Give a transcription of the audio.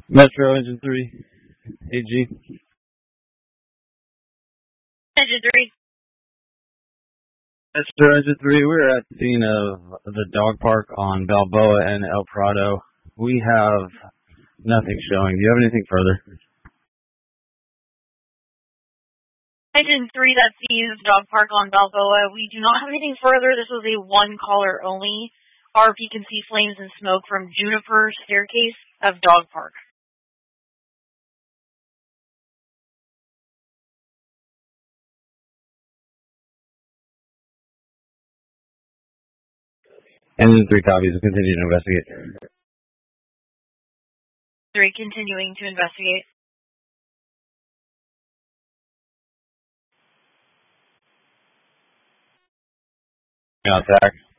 Metro Engine 3, AG. Engine 3. Metro Engine 3, we're at the scene of the dog park on Balboa and El Prado. We have nothing showing. Do you have anything further? Engine 3, that's the dog park on Balboa. We do not have anything further. This was a one caller only. RP can see flames and smoke from Juniper Staircase of Dog Park. Engine 3 copies. We'll continue to investigate. 3 continuing to investigate. Attack.